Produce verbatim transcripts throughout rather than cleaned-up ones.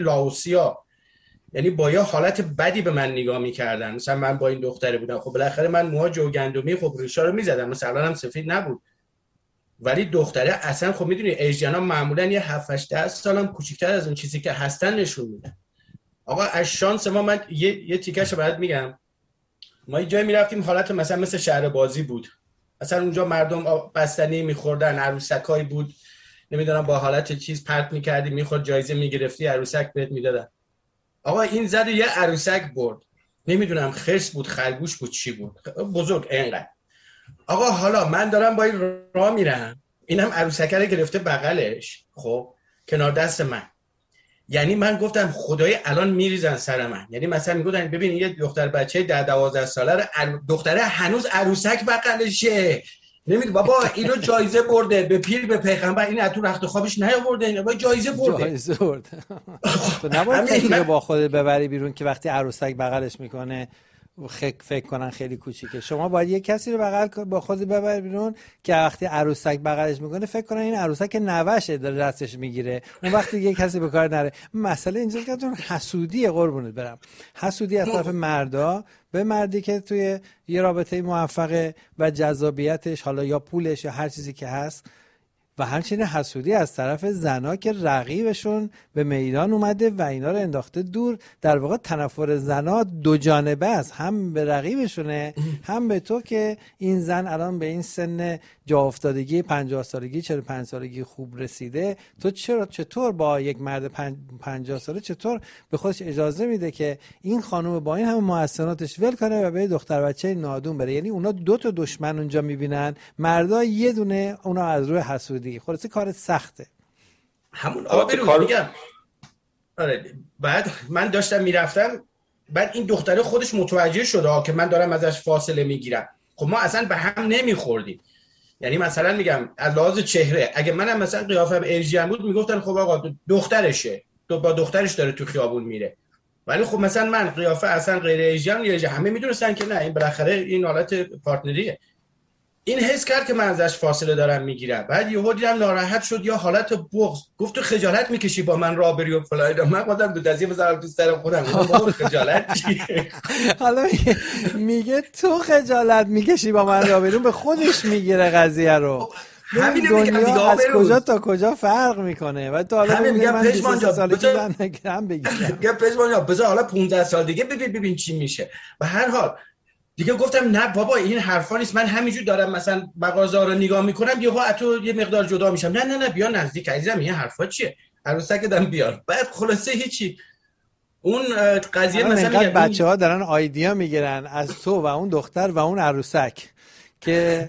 لاوسیا، یعنی با یه حالت بدی به من نگاه میکردن. مثلا من با این دختره بودم، خب بالاخره من موها جو گندمی خب ریشا رو میزدم، مثلا هم سفید نبود، ولی دختره اصلا خب میدونی ایژینا معمولا یه هفت هشت سالم کوچیک‌تر از اون چیزی که هستن نشون میدن. آقا از شانس ما، من یه یه تیکه‌شو برات میگم، ما یه جایی میرفتیم حالت مثلا مثل شهر بازی بود، مثلا اونجا مردم بستنی میخوردن، عروسکایی بود نمیدونم با حالت چیز پرت میکردی میخورد، جایزه میگرفتی، عروسک بهت میدادن. آقا این زد یه عروسک برد، نمیدونم خرس بود خرگوش بود چی بود، بزرگ اینقدر. آقا حالا من دارم با این راه میرم، اینم عروسک رو گرفته بغلش، خب کنار دست من. یعنی من گفتم خدای الان میریزن سر من. یعنی مثلا میگفتن ببین یه دختر بچه ده دوازده ساله رو عرو... دختره هنوز عروسک بغلشه، نمیدونم بابا اینو جایزه برده، به پیر به پیغمبر این تو رخت خوابش نیاورده، اینا با جایزه برده. جایزه برده. تو نباید کسی رو با خودت ببری بیرون که وقتی عروسک بغلش میکنه فکر کنن خیلی کوچیکه. شما باید یه کسی رو بغل با خودت ببری بیرون که وقتی عروسک بغلش میکنه فکر کنن این عروسک نوشه داره دستش میگیره، اون وقتی یه کسی به کار نره. مسئله اینجاست که اون حسودیه، قربونت برم، حسودی از طرف مردا به مردی که توی یه رابطه موفقه و جذابیتش حالا یا پولش یا هر چیزی که هست، و همچنین حسودی از طرف زنا که رقیبشون به میدان اومده و اینا رو انداخته دور. در واقع تنفر زنا دو جانبه است، هم به رقیبشونه هم به تو که این زن الان به این سن جا افتادگی پنجاه سالگی چهل و پنج سالگی خوب رسیده، تو چرا چطور با یک مرد پنجاه ساله چطور به خودش اجازه میده که این خانم با این همه محسناتش ول کنه و به دختر بچه نادون بره؟ یعنی اونا دو تا دشمن اونجا میبینن، مردا یه دونه، اونا از روی حسودی. خلاصه کار سخته همون. آقا برو میگم آره. بعد من داشتم میرفتم، بعد این دختره خودش متوجه شده که من دارم ازش فاصله میگیرم. خب ما اصلا به هم نمیخوردیم. یعنی مثلا میگم از لحاظ چهره اگه منم مثلا قیافم ایجین بود میگفتن خب آقا دخترشه، تو با دخترش داره تو خیابون میره. ولی خب مثلا من قیافه اصلا غیر ایجین یا همه میدونستن که نه این بالاخره این حالت پارتنریه. این حس کرد که من ازش فاصله دارم میگیرم. بعد یهو دیدم ناراحت شد یا حالت بغض، گفت تو خجالت میکشی با من راه بری و فلان. من خودم دو دستی بزنم تو سر خودم، گفتم خجالت چیه؟ حالا میگه تو خجالت میکشی با من راه بری، به خودش میگیره قضیه رو. همین دنیا از کجا تا کجا فرق میکنه و تو حالا میگه من بیست سالگی زن نگیرم بگیرم. میگه پشمان جا بذار حالا پانزده سال دیگه ببین ببین چی میشه. به هر حال دیگه گفتم نه بابا این حرفا نیست، من همینجور دارم مثلا مغازه رو نگاه میکنم یهو اتو یه مقدار جدا میشم. نه نه نه بیا نزدیک عزیزم، این حرفا چیه؟ عروسک دم بیار. بعد خلاصه هیچی اون قضیه مثلا میگم بچه‌ها دارن آیدیا میگیرن از تو و اون دختر و اون عروسک که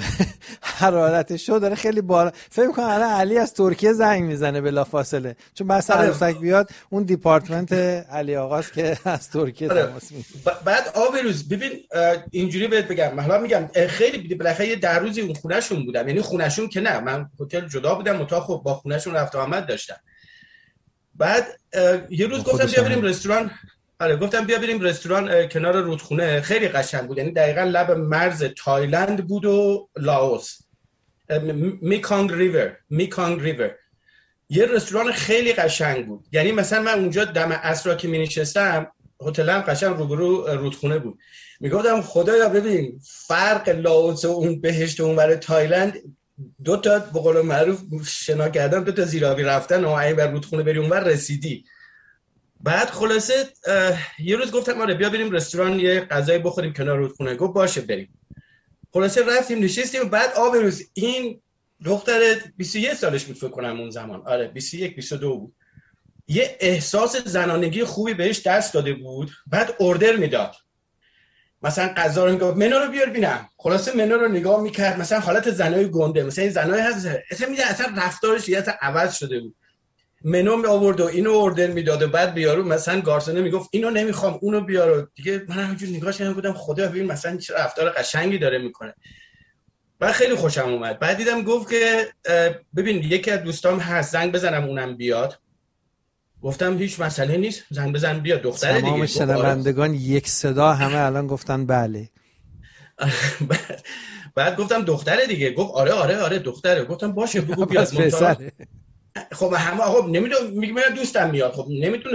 حرارتشو داره خیلی بالا. فکر کنم الان علی از ترکیه زنگ میزنه بلافاصله، چون بس عروسک بیاد اون دیپارتمنت علی آقاست که از ترکیه تماس میگیره. بعد آبروز ببین اینجوری بهت بگم، حالا میگم خیلی بالاخره در روزی اون خونهشون بودم، یعنی خونهشون که نه من هتل جدا بودم متا خب با خونهشون رفت و آمد داشتم. بعد یه روز گفتم بیا بریم رستوران. آره گفتم بیا بریم رستوران کنار رودخونه، خیلی قشنگ بود، یعنی دقیقاً لب مرز تایلند بود و لاوس، میکانگ ریور میکانگ ریور. یه رستوران خیلی قشنگ بود. یعنی مثلا من اونجا دم عصر که می نشستم، هتلم قشنگ روبرو رودخونه بود، میگفتم خدایا ببین فرق لاوس و اون بهشت اونور تایلند، دو تا به قول معروف شنا کردن، دو تا زیرابی رفتن و این بر رودخونه بری اونور رسیدی. بعد خلاصه یه روز گفتم آره بیا بریم رستوران یه غذای بخوریم کنار رودخونه. گفت باشه بریم. خلاصه رفتیم نشستیم. بعد آب روز این دختر بیست و یک سالش بود فکر کنم اون زمان، آره بیست و یک بیست و دو بود، یه احساس زنانگی خوبی بهش دست داده بود. بعد اوردر میداد، مثلا غذا رو میگفت منو رو بیار ببینم. خلاصه منو رو نگاه میکرد، مثلا حالت زنای گنده، مثلا این زنای هست اصلا میگه اصلا رفتارش یه عوض شده بود. منو می آورد و اینو اوردر میداد و بعد بیارو مثلا گارسونه میگفت اینو نمیخوام اونو بیارو دیگه. من همینجوری نگاهش کردم بودم خدا ببین مثلا چه رفتار قشنگی داره میکنه. بعد خیلی خوشم اومد. بعد دیدم گفت که ببین یکی از دوستام هست زنگ بزنم اونم بیاد. گفتم هیچ مسئله نیست زنگ بزن بیاد دختره دیگه. تمام شنوندگان یک صدا همه الان گفتن بله. بعد, بعد گفتم دختره دیگه. گفت آره آره آره دختره. گفتم باشه بگو بیاد. خب همه آقا نمیدونم، میگم دوستم میاد، خب نمیتونه